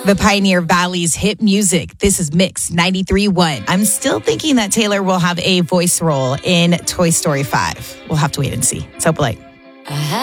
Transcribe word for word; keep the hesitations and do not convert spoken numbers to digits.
The Pioneer Valley's hit music. This is Mix ninety-three point one. I'm still thinking that Taylor will have a voice role in Toy Story five. We'll have to wait and see. So polite.